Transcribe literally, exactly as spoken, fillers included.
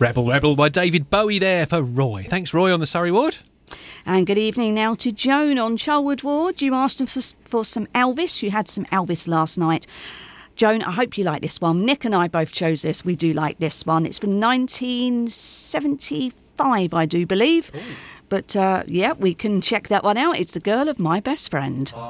Rebel Rebel by David Bowie there for Roy. Thanks, Roy, on the Surrey Ward. And good evening now to Joan on Charwood Ward. You asked for, for some Elvis. You had some Elvis last night. Joan, I hope you like this one. Nick and I both chose this. We do like this one. It's from nineteen seventy-five, I do believe. Ooh. But, uh, yeah, we can check that one out. It's The Girl of My Best Friend.